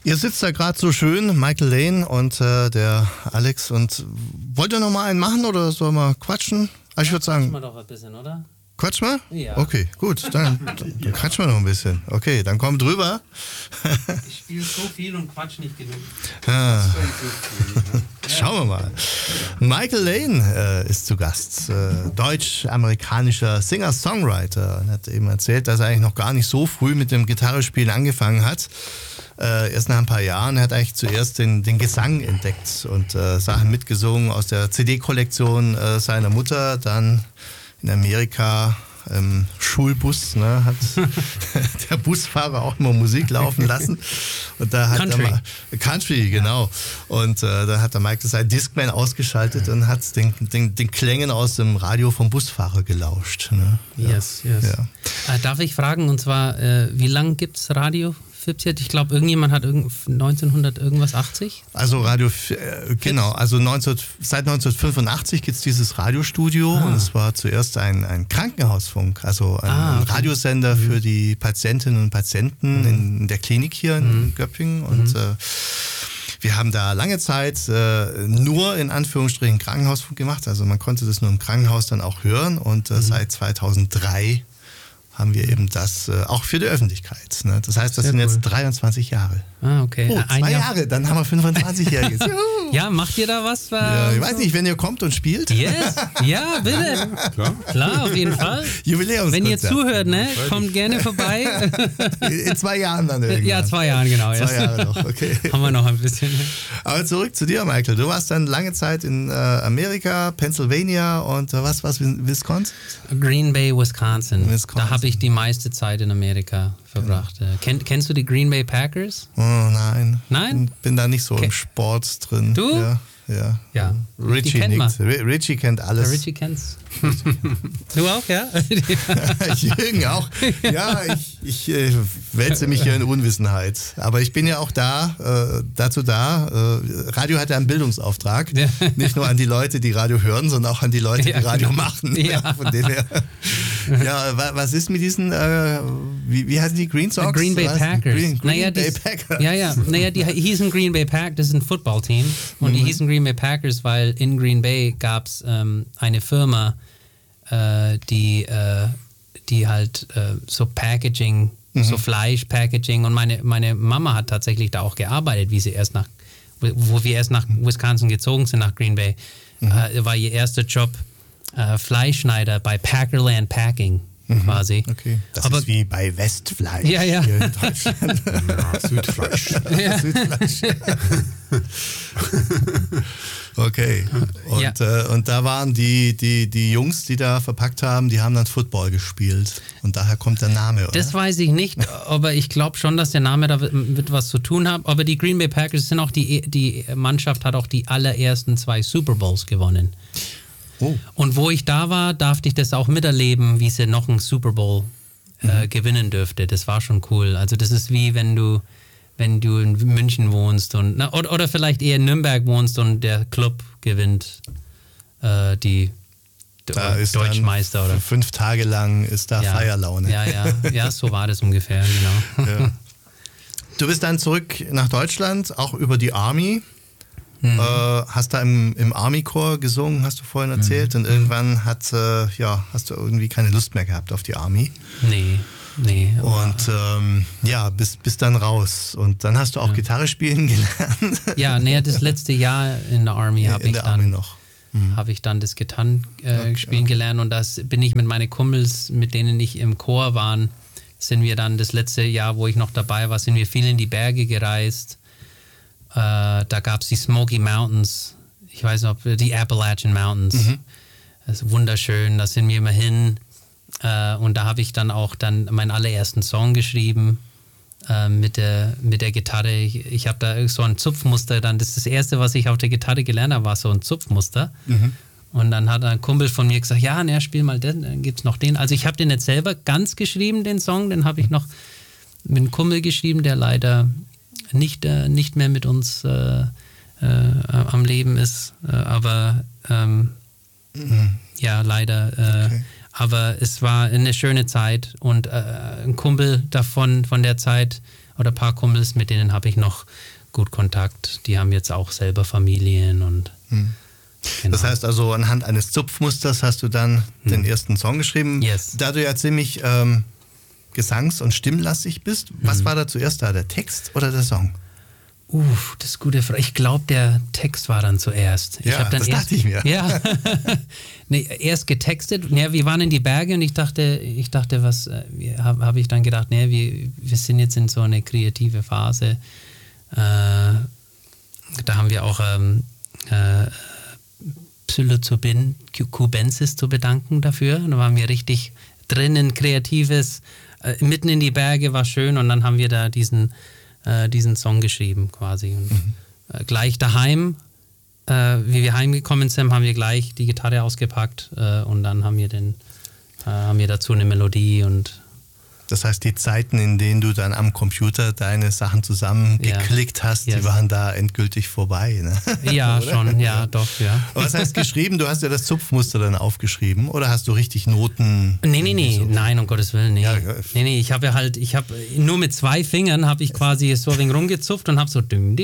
Ihr sitzt da gerade so schön, Michael Lane und der Alex. Und wollt ihr noch mal einen machen oder sollen wir quatschen? Ich würde sagen... Quatschen wir doch ein bisschen, oder? Quatsch mal? Ja. Okay, gut, dann quatschen wir noch ein bisschen. Okay, dann komm drüber. Ich spiele so viel und quatsch nicht genug. Schauen wir mal. Michael Lane ist zu Gast. Deutsch-amerikanischer Singer-Songwriter. Er hat eben erzählt, dass er eigentlich noch gar nicht so früh mit dem Gitarrespielen angefangen hat. Erst nach ein paar Jahren. Er hat eigentlich zuerst den Gesang entdeckt und Sachen mitgesungen aus der CD-Kollektion seiner Mutter. Dann in Amerika im Schulbus, ne, hat der Busfahrer auch immer Musik laufen lassen. Und da hat Country, genau. Und da hat der Michael seinen Discman ausgeschaltet und hat den Klängen aus dem Radio vom Busfahrer gelauscht. Ne? Yes. Ja. Darf ich fragen, und zwar, wie lange gibt es Radio? Ich glaube, irgendjemand hat 1900 irgendwas 80? Also Radio, genau, also seit 1985 gibt es dieses Radiostudio und es war zuerst ein Krankenhausfunk, also ein Radiosender für die Patientinnen und Patienten in der Klinik hier in Göppingen und wir haben da lange Zeit nur in Anführungsstrichen Krankenhausfunk gemacht, also man konnte das nur im Krankenhaus dann auch hören und seit 2003 haben wir eben das auch für die Öffentlichkeit. Ne? Das heißt, das sind jetzt 23 Jahre. Ah, okay. Oh, 2 Jahre, dann haben wir 25-Jähriges. Ja, macht ihr da was? Ja, ich weiß nicht, wenn ihr kommt und spielt. Yes, ja, bitte. Klar, auf jeden Fall. Jubiläumskonzert. Wenn ihr zuhört, ne, kommt gerne vorbei. In 2 Jahren dann irgendwann. Ja, 2 Jahren, genau. 2 Jahre noch, okay. Haben wir noch ein bisschen. Aber zurück zu dir, Michael. Du warst dann lange Zeit in Amerika, Pennsylvania und was, Wisconsin? Green Bay, Wisconsin. Da habe ich die meiste Zeit in Amerika verbracht. Genau. Kennst du die Green Bay Packers? Oh, nein. Nein? Bin da nicht so im Sport drin. Du? Ja. Richie nickt. Richie kennt alles. Richie kennt's. Du auch, ja? Jürgen auch. Ja, ich wälze mich hier in Unwissenheit. Aber ich bin ja auch dazu da. Radio hat ja einen Bildungsauftrag. Ja. Nicht nur an die Leute, die Radio hören, sondern auch an die Leute, die Radio machen. Ja. Von dem her. Ja, was ist mit diesen, wie heißen die? Green Sox? Green Bay Packers. Green Bay Packers. Naja, die hießen Green Bay Packers, das ist ein Footballteam. Und die hießen Green Bay Packers, weil in Green Bay gab es eine Firma, die halt so Packaging, so Fleischpackaging, und meine Mama hat tatsächlich da auch gearbeitet, wo wir erst nach Wisconsin gezogen sind, nach Green Bay. War ihr erster Job Fleischschneider bei Packerland Packing. Quasi. Okay. Das ist wie bei Westfleisch hier in Deutschland. Südfleisch. Ja. Südfleisch. Okay. Und da waren die Jungs, die da verpackt haben, die haben dann Football gespielt. Und daher kommt der Name, oder? Das weiß ich nicht, aber ich glaube schon, dass der Name damit was zu tun hat. Aber die Green Bay Packers sind auch die Mannschaft hat auch die allerersten 2 Super Bowls gewonnen. Oh. Und wo ich da war, durfte ich das auch miterleben, wie sie noch einen Super Bowl gewinnen dürfte. Das war schon cool. Also das ist wie wenn du in München wohnst oder vielleicht eher in Nürnberg wohnst und der Club gewinnt die Deutschmeister. Oder 5 Tage lang ist da Feierlaune. Ja, so war das ungefähr, genau. Ja. Du bist dann zurück nach Deutschland, auch über die Army. Hast da im Army-Chor gesungen, hast du vorhin erzählt, und irgendwann hast du irgendwie keine Lust mehr gehabt auf die Army. Nee. Und bist dann raus. Und dann hast du auch Gitarre spielen gelernt. Ja, das letzte Jahr in der Army habe ich dann das Gitarrenspielen gelernt, und das bin ich mit meinen Kumpels, mit denen ich im Chor war, sind wir dann das letzte Jahr, wo ich noch dabei war, sind wir viel in die Berge gereist. Da gab es die Smoky Mountains, ich weiß nicht, die Appalachian Mountains. Das ist wunderschön, da sind wir immer hin. Und da habe ich dann auch meinen allerersten Song geschrieben mit der Gitarre. Ich habe da so ein Zupfmuster, das ist das Erste, was ich auf der Gitarre gelernt habe, war so ein Zupfmuster. Und dann hat ein Kumpel von mir gesagt, spiel mal den, dann gibt es noch den. Also ich habe den nicht selber ganz geschrieben, den Song, den habe ich noch mit einem Kumpel geschrieben, der leider nicht mehr mit uns am Leben ist, aber leider. Okay. Aber es war eine schöne Zeit, und ein Kumpel von der Zeit oder ein paar Kumpels, mit denen habe ich noch gut Kontakt. Die haben jetzt auch selber Familien und genau. Das heißt also, anhand eines Zupfmusters hast du dann den ersten Song geschrieben. Yes. Da du ja ziemlich gesangs- und stimmlastig bist, was war da zuerst da, der Text oder der Song? Das ist eine gute Frage. Ich glaube, der Text war dann zuerst. Das dachte ich mir. Ja, nee, erst getextet. Ja, wir waren in die Berge und ich dachte, was habe ich dann gedacht, nee, wir sind jetzt in so eine kreative Phase. Da haben wir auch Psilocybin cubensis zu bedanken dafür. Da waren wir richtig drinnen, Kreatives, mitten in die Berge, war schön und dann haben wir da diesen Song geschrieben quasi. Und, gleich daheim, wie wir heimgekommen sind, haben wir gleich die Gitarre ausgepackt und dann haben wir dazu eine Melodie und das heißt, die Zeiten, in denen du dann am Computer deine Sachen zusammengeklickt hast, die waren da endgültig vorbei. Ne? Ja, schon, ja, doch, ja. Aber was heißt geschrieben? Du hast ja das Zupfmuster dann aufgeschrieben oder hast du richtig Noten? Nee, nein, um Gottes Willen, nee. Ja, nee, ich habe nur mit 2 Fingern habe ich quasi so ein wenig rumgezupft und habe so dün.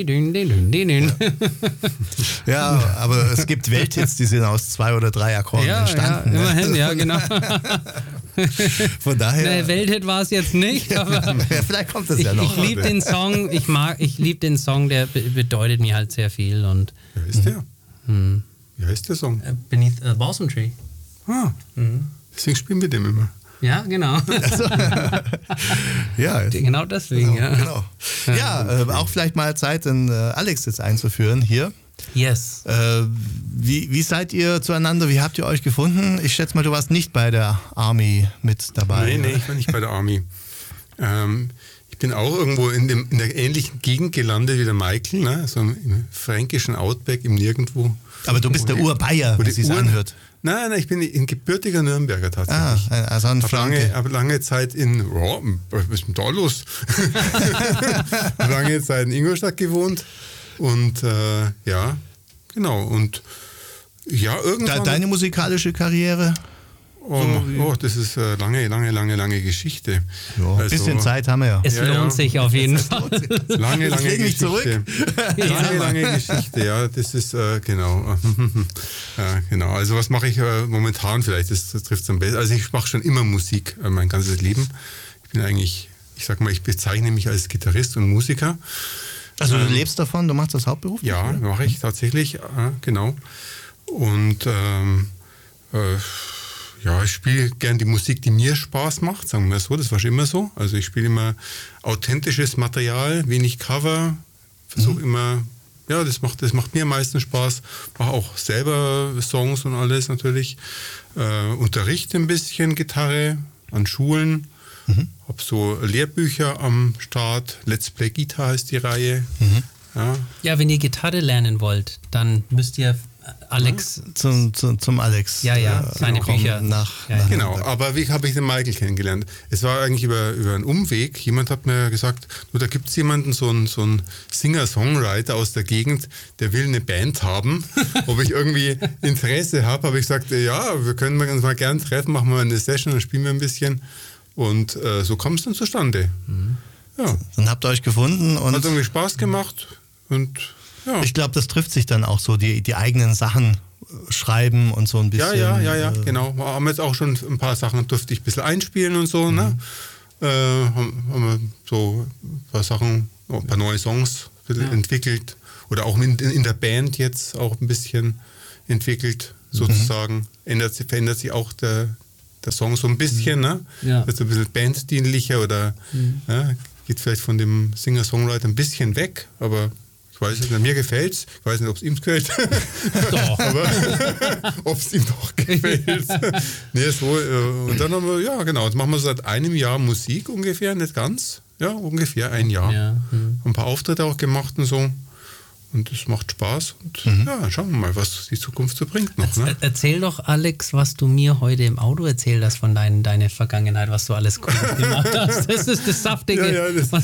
Ja, aber es gibt Welthits, die sind aus 2 oder 3 Akkorden entstanden. Ja, immerhin, ja, genau. Von daher. Welthit war es jetzt nicht, aber ja, vielleicht kommt es ja noch. Ich liebe den Song, ich liebe den Song, der bedeutet mir halt sehr viel. Und wer ist der? Wie heißt der Song? Beneath a Balsam Tree. Deswegen spielen wir den immer. Ja, genau. Also, ja, genau deswegen, genau. Ja, auch vielleicht mal Zeit, den Alex jetzt einzuführen hier. Yes. Wie seid ihr zueinander? Wie habt ihr euch gefunden? Ich schätze mal, du warst nicht bei der Army mit dabei. Nee, ich war nicht bei der Army. Ich bin auch irgendwo in der ähnlichen Gegend gelandet wie der Michael, ne? So im fränkischen Outback, im Nirgendwo. Aber du bist der Urbayer, wie es sich anhört. Nein, ich bin ein gebürtiger Nürnberger tatsächlich. Also ein Franke. Habe lange Zeit was ist denn da los? Lange Zeit in Ingolstadt gewohnt. Und ja, genau. Und ja, irgendwann. Deine musikalische Karriere? Das ist lange Geschichte. Ja, ein bisschen Zeit haben wir ja. Es lohnt sich auf jeden Fall. Lange Geschichte. Zurück. Lange Geschichte, ja, das ist genau. Genau. Also was mache ich momentan vielleicht? Das trifft es am besten. Also ich mache schon immer Musik mein ganzes Leben. Ich bin eigentlich, ich bezeichne mich als Gitarrist und Musiker. Also du lebst davon, du machst das hauptberuflich? Ja, mache ich tatsächlich, genau. Und ich spiele gern die Musik, die mir Spaß macht, sagen wir so, das war schon immer so. Also ich spiele immer authentisches Material, wenig Cover, versuche immer, das macht mir am meisten Spaß. Mache auch selber Songs und alles natürlich. Unterrichte ein bisschen Gitarre an Schulen. Habe so Lehrbücher am Start. Let's Play Guitar heißt die Reihe. Ja, wenn ihr Gitarre lernen wollt, dann müsst ihr Alex... Zum Alex. Ja, seine Bücher. Genau, aber wie habe ich den Michael kennengelernt? Es war eigentlich über einen Umweg. Jemand hat mir gesagt, da gibt es jemanden, so ein Singer-Songwriter aus der Gegend, der will eine Band haben. Ob ich irgendwie Interesse habe ich gesagt, ja, wir können uns mal gern treffen, machen wir eine Session, dann spielen wir ein bisschen. Und so kam es dann zustande. Ja. Dann habt ihr euch gefunden. Und hat irgendwie Spaß gemacht. Und ja. Ich glaube, das trifft sich dann auch so, die eigenen Sachen schreiben und so ein bisschen. Ja, genau. Wir haben jetzt auch schon ein paar Sachen, durfte ich ein bisschen einspielen und so. Ne? Haben wir so ein paar Sachen, ein paar neue Songs entwickelt. Oder auch in der Band jetzt auch ein bisschen entwickelt, sozusagen. Verändert sich auch der Song so ein bisschen, ne? Ja. Wird so ein bisschen banddienlicher oder geht vielleicht von dem Singer-Songwriter ein bisschen weg, aber ich weiß nicht, mir gefällt's. Ich weiß nicht, ob es ihm gefällt. Doch. Aber ob es ihm doch gefällt. Nee, so, und dann haben wir, jetzt machen wir seit einem Jahr Musik ungefähr, nicht ganz. Ja, ungefähr ein Jahr. Ja. Ein paar Auftritte auch gemacht und so. Und es macht Spaß. Und schauen wir mal, was die Zukunft so bringt noch. Ne? Erzähl doch, Alex, was du mir heute im Auto erzählt hast von deiner Vergangenheit, was du alles gut gemacht hast. Das ist das Saftige. Das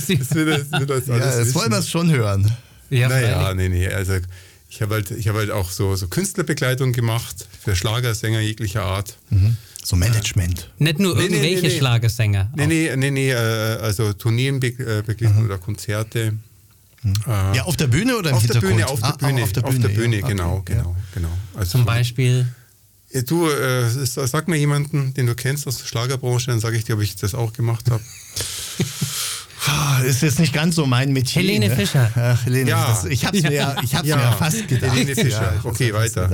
wollen wir es schon hören. Ja, nee. Also ich habe halt auch so Künstlerbegleitung gemacht für Schlagersänger jeglicher Art. So Management. Nicht nur irgendwelche Schlagersänger. Nee, also Tourneen oder Konzerte. Ja, auf der Bühne oder im Hintergrund? Auf der Bühne, genau. Also zum Beispiel? Du, sag mir jemanden, den du kennst aus der Schlagerbranche, dann sage ich dir, ob ich das auch gemacht habe. Ist jetzt nicht ganz so mein Metier. Helene Fischer. Ach, Helene, ja. Ich hab's mir ja fast gedacht. Helene Fischer, okay, weiter.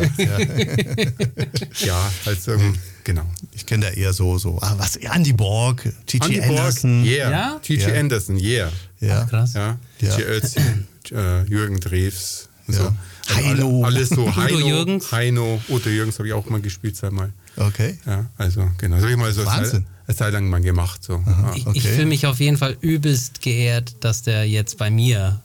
Ja, also, genau. Ich kenne da eher so. Was? Andy Borg, Gigi Anderson. Yeah. Gigi Anderson, yeah. Ja, krass. Ja, DJ Ötzi, Jürgen Drews. Und so. Heino. Alles so. Udo Jürgens. Udo Jürgens habe ich auch mal gespielt, einmal. Okay. Ja, also genau. Das habe ich mal so Wahnsinn. eine Zeit lang mal gemacht. So. Aha, okay. Ich fühle mich auf jeden Fall übelst geehrt, dass der jetzt bei mir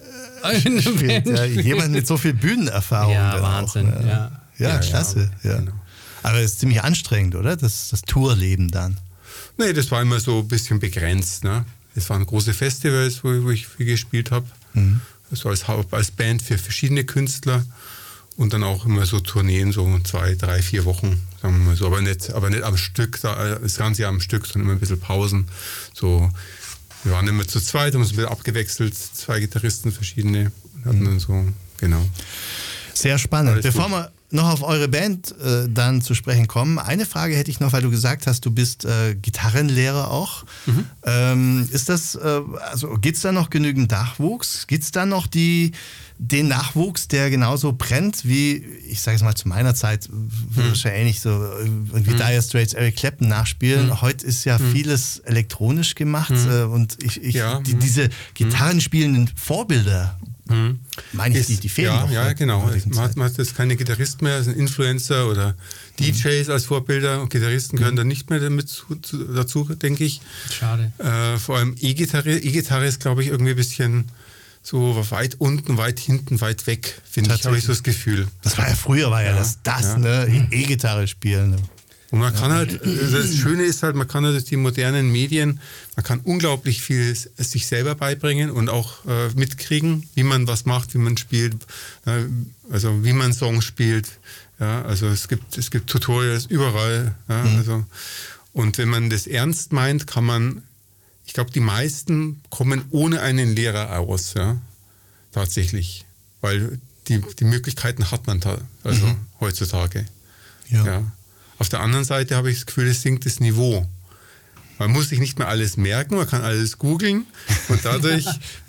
spielt. Ja, jemand mit so viel Bühnenerfahrung. Ja, Wahnsinn. Auch, ja, klasse. Ja. Genau. Aber es ist ziemlich anstrengend, oder? Das Tourleben dann. Nee, das war immer so ein bisschen begrenzt. Ne? Es waren große Festivals, wo ich viel gespielt habe. Das war als Band für verschiedene Künstler. Und dann auch immer so Tourneen, so 2, 3, 4 Wochen, sagen wir mal so. Aber nicht am Stück, das ganze Jahr am Stück, sondern immer ein bisschen Pausen. So, wir waren immer zu zweit, haben uns ein bisschen abgewechselt, 2 Gitarristen, verschiedene. Und hatten dann so, genau. Sehr spannend. Alles Bevor gut. wir noch auf eure Band dann zu sprechen kommen, eine Frage hätte ich noch, weil du gesagt hast, du bist Gitarrenlehrer auch. Ist das, gibt es da noch genügend Nachwuchs? Gibt es da noch den Nachwuchs, der genauso brennt wie, ich sage es mal, zu meiner Zeit, wahrscheinlich so irgendwie Dire Straits, Eric Clapton nachspielen. Heute ist ja vieles elektronisch gemacht und diese gitarrenspielenden Vorbilder, meine ich, die fehlen. Ja, genau. Man hat jetzt keine Gitarristen mehr, sind Influencer oder DJs als Vorbilder und Gitarristen gehören dann nicht mehr dazu, denke ich. Schade. Vor allem E-Gitarre ist, glaube ich, irgendwie ein bisschen so weit unten, weit hinten, weit weg, finde ich, habe ich so das Gefühl. Das war ja früher, ne? E-Gitarre spielen. Und man kann halt, das Schöne ist halt, man kann halt durch die modernen Medien, man kann unglaublich viel sich selber beibringen und auch mitkriegen, wie man was macht, wie man spielt, also wie man Songs spielt. Ja, also es gibt Tutorials überall. Ja, also, und wenn man das ernst meint, kann man, ich glaube, die meisten kommen ohne einen Lehrer aus, ja, tatsächlich, weil die Möglichkeiten hat man heutzutage. Ja. Auf der anderen Seite habe ich das Gefühl, es sinkt das Niveau. Man muss sich nicht mehr alles merken, man kann alles googeln und dadurch,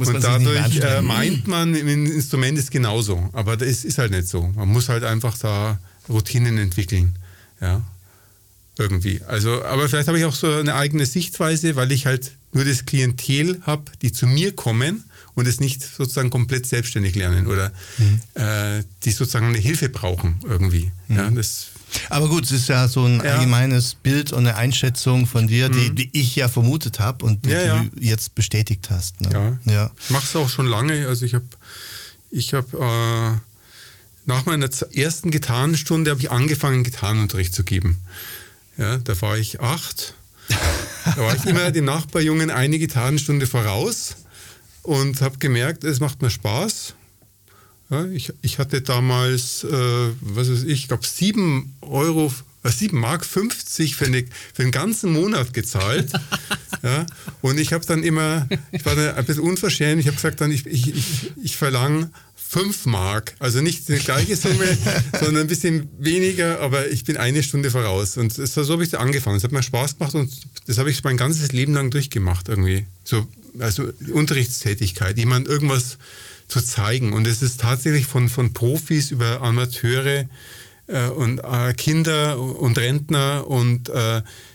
meint man, ein Instrument ist genauso. Aber das ist halt nicht so. Man muss halt einfach da Routinen entwickeln. Ja, irgendwie. Also, aber vielleicht habe ich auch so eine eigene Sichtweise, weil ich halt nur das Klientel habe, die zu mir kommen und es nicht sozusagen komplett selbstständig lernen oder die sozusagen eine Hilfe brauchen irgendwie. Ja, aber gut, es ist ja so ein allgemeines Bild und eine Einschätzung von dir, die ich ja vermutet habe und die du jetzt bestätigt hast. Ne? Ja. Ich mache es auch schon lange. Also ich habe nach meiner ersten Gitarrenstunde habe ich angefangen, Gitarrenunterricht zu geben. Ja, da war ich 8. Da war ich immer dem Nachbarjungen eine Gitarrenstunde voraus und habe gemerkt, es macht mir Spaß. Ja, ich hatte damals, ich glaube 7,50 Mark für den ganzen Monat gezahlt. Ja, und ich habe dann immer, ich war da ein bisschen unverschämt, ich habe gesagt, dann ich verlange 5 Mark, also nicht die gleiche Summe, sondern ein bisschen weniger, aber ich bin eine Stunde voraus. Und so habe ich da angefangen. Es hat mir Spaß gemacht und das habe ich mein ganzes Leben lang durchgemacht irgendwie. So, also Unterrichtstätigkeit, jemand irgendwas zu zeigen. Und es ist tatsächlich von Profis über Amateure und Kinder und Rentner und